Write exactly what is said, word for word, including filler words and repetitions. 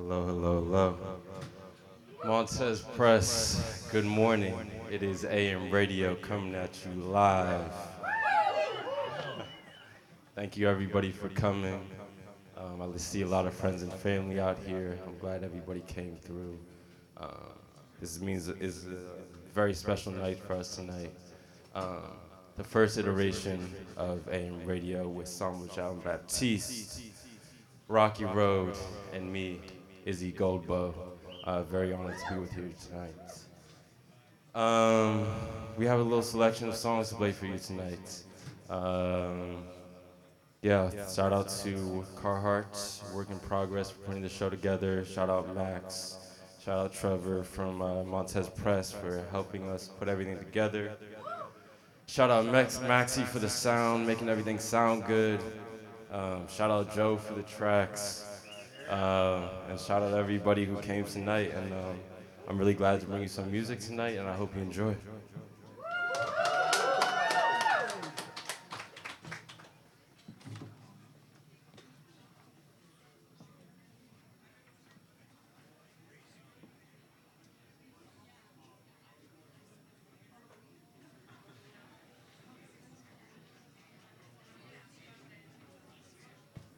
Hello, hello, hello. Montez Press, good morning. It is A M Radio coming at you live. Thank you, everybody, for coming. Um, I see a lot of friends and family out here. I'm glad everybody came through. Um, this means is a very special night for us tonight. Um, the first iteration of A M Radio with Samuel Jean Baptiste, Rocky Road, and me, Izzy Goldbow. Uh, very honored to be with you tonight. Um, we have a little selection of songs to play for you tonight. Um, yeah, shout out to Carhartt, Work in Progress, for putting the show together. Shout out Max. Shout out Trevor from uh, Montez Press for helping us put everything together. Shout out Max Maxi for the sound, making everything sound good. Um, shout out Joe for the tracks. Uh, and shout out everybody who came tonight. And um, I'm really glad to bring you some music tonight, and I hope you enjoy.